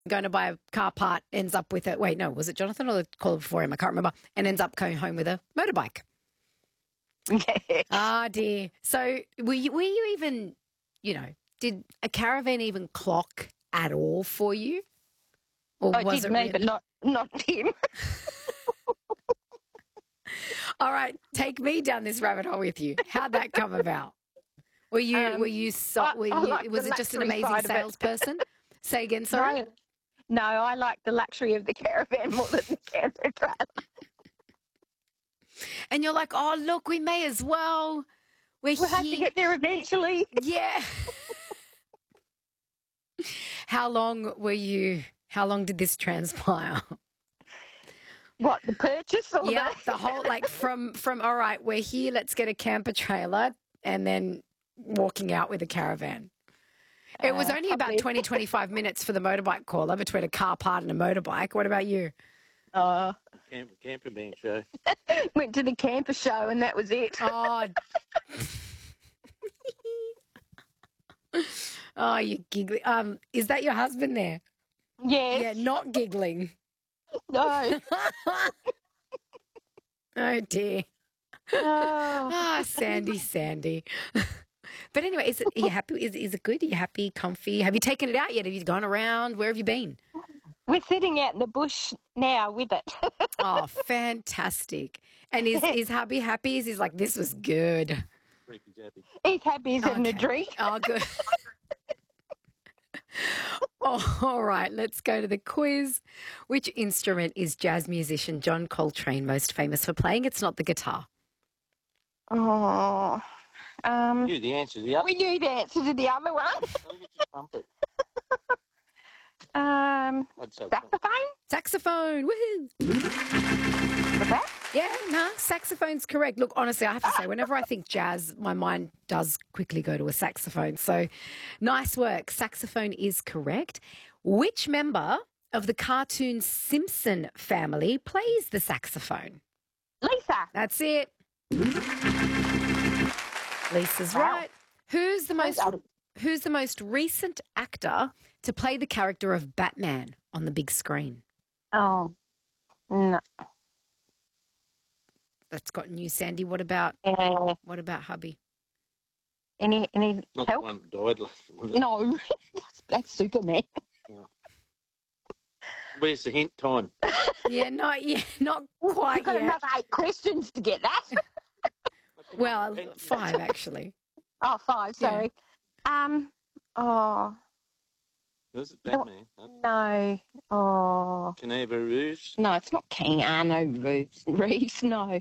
going to buy a car part, ends up with it. Wait, no, was it Jonathan or the caller before him? I can't remember. And ends up going home with a motorbike. Yes. Ah, dear. So were you even, did a caravan even clock at all for you? Or I was did it me, but not him. All right, take me down this rabbit hole with you. How'd that come about? Was it just an amazing salesperson? Say again, sorry? No, I like the luxury of the caravan more than the camper trailer. And you're like, oh, look, we may as well. We'll have to get there eventually. Yeah. How long did this transpire? What, the purchase? Or the whole, from all right, we're here, let's get a camper trailer, and then walking out with a caravan. It was only about 20, 25 minutes for the motorbike caller between a car part and a motorbike. What about you? Camper van show. Went to the camper show and that was it. Oh, oh, you giggling. Is that your husband there? Yes. Yeah, not giggling. No. Oh, dear. Oh. Sandy. But anyway, are you happy? Is it good? Are you happy, comfy? Have you taken it out yet? Have you gone around? Where have you been? We're sitting out in the bush now with it. Oh, fantastic. And is hubby happy? Is he like, this was good? He's happy he's having a drink. Oh, good. Oh, all right, let's go to the quiz. Which instrument is jazz musician John Coltrane most famous for playing? It's not the guitar. Oh. You knew the answer to the other. We knew the answer to the other one. Saxophone? Saxophone. Woohoo. What's that? Yeah, no, saxophone's correct. Look, honestly, I have to say, whenever I think jazz, my mind does quickly go to a saxophone. So nice work. Saxophone is correct. Which member of the cartoon Simpson family plays the saxophone? Lisa. That's it. Lisa's right. Who's the most recent actor to play the character of Batman on the big screen? Oh, no. That's gotten you, Sandy. What about hubby? Any Not help? one died. No, that's Superman. Where's the hint time? Yeah, not quite You've got yet. another 8 questions to get that. Well, 5 actually. Oh, 5, sorry. Oh, Was it Batman? no. Oh. Keanu Reeves? No, it's not Keanu Reeves, no.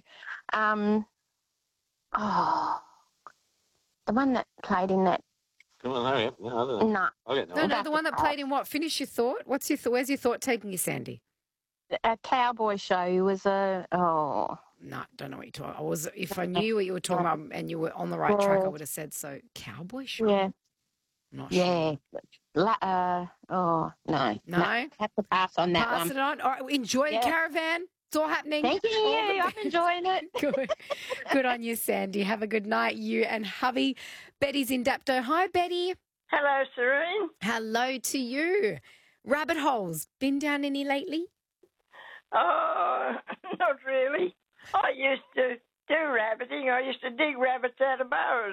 Oh. The one that played in that. Come on, hurry up. No, I don't know. No. I don't know. No, the one that played in what? Finish your thought. Where's your thought taking you, Sandy? A cowboy show. He was No, don't know what you're talking about. If I knew what you were talking about and you were on the right track, I would have said so. Cowboy show? Yeah. Not yeah. sure. No. No? Have to pass on that Pass one. it on. All right, enjoy the caravan. It's all happening. Thank you. I'm enjoying it. Good. Good on you, Sandy. Have a good night, you and hubby. Betty's in Dapto. Hi, Betty. Hello, Serene. Hello to you. Rabbit holes. Been down any lately? Oh, not really. I used to do rabbiting. I used to dig rabbits out of burrows.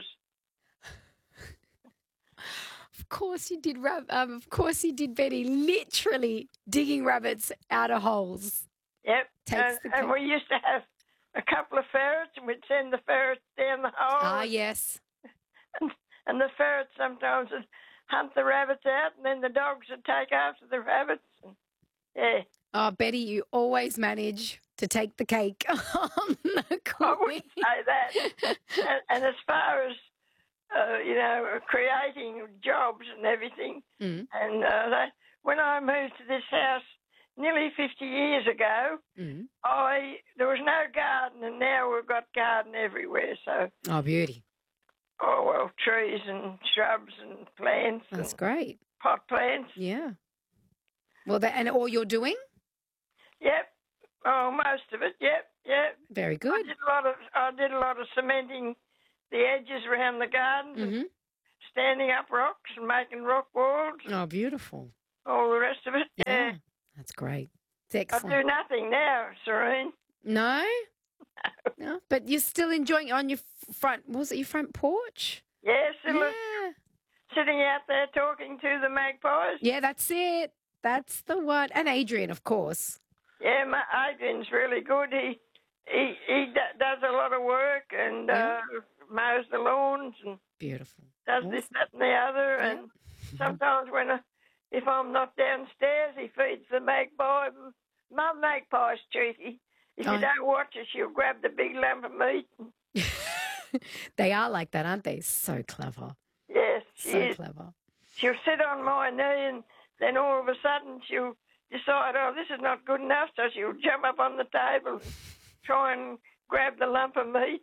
Of course you did, Betty. Literally digging rabbits out of holes. Yep. Takes the And we used to have a couple of ferrets, and we'd send the ferrets down the hole. Ah, yes. And the ferrets sometimes would hunt the rabbits out, and then the dogs would take after the rabbits. Yeah. Oh, Betty, you always manage to take the cake on the I wouldn't say that. and as far as, creating jobs and everything, and when I moved to this house nearly 50 years ago, there was no garden, and now we've got garden everywhere. So, oh, beauty. Oh, well, trees and shrubs and plants. That's great. Pot plants. Yeah. Well, and all you're doing? Yep. Oh, most of it. Yep. Very good. I did a lot of cementing the edges around the garden, standing up rocks and making rock walls. Oh, beautiful. all the rest of it. Yeah. That's great. It's I excellent. do nothing now, Serene. No? No? But you're still enjoying it on your front, was it your front porch? Yes, Yeah. sitting out there talking to the magpies. Yeah, that's it. That's the one. And Adrian, of course. Yeah, Adrian's really good. He does a lot of work and mows the lawns and Beautiful. does this, that, and the other. And sometimes if I'm not downstairs, he feeds the magpie. Mum Magpie's cheeky. If you don't watch her, she'll grab the big lump of meat. They are like that, aren't they? So clever. Yes, she So is. clever. She'll sit on my knee and then all of a sudden she'll decide, oh, this is not good enough, so she'll jump up on the table and try and grab the lump of meat.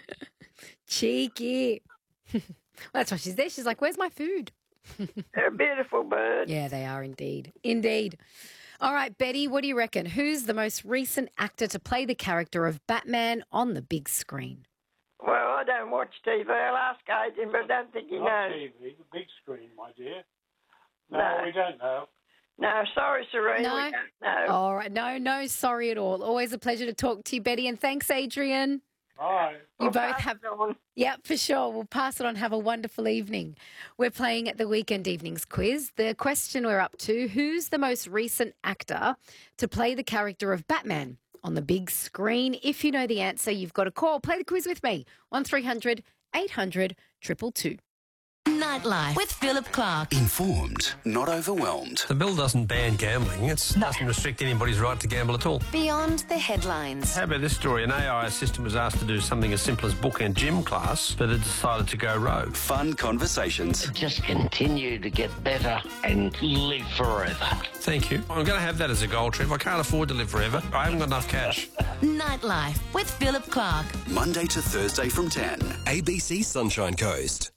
Cheeky. Well, that's why she's there. She's like, where's my food? They're a beautiful bird. Yeah, they are indeed. Indeed. All right, Betty, what do you reckon? Who's the most recent actor to play the character of Batman on the big screen? Well, I don't watch TV. I'll ask Adrian, but I don't think he Not knows. TV, the big screen, my dear. No, No. we don't know. No, sorry, Serene, No? we don't know. All right. No, sorry at all. Always a pleasure to talk to you, Betty. And thanks, Adrian. Bye. You We'll both pass have... it on. Yep, for sure. We'll pass it on. Have a wonderful evening. We're playing at the Weekend Evenings quiz. The question we're up to, who's the most recent actor to play the character of Batman on the big screen? If you know the answer, you've got to call. Play the quiz with me. 1300 800 222. Nightlife with Philip Clark. Informed, not overwhelmed. The bill doesn't ban gambling. It doesn't restrict anybody's right to gamble at all. Beyond the headlines. How about this story? An AI assistant was asked to do something as simple as book a gym class, but it decided to go rogue. Fun conversations. Just continue to get better and live forever. Thank you. I'm going to have that as a goal, Trev. I can't afford to live forever. I haven't got enough cash. Nightlife with Philip Clark. Monday to Thursday from 10. ABC Sunshine Coast.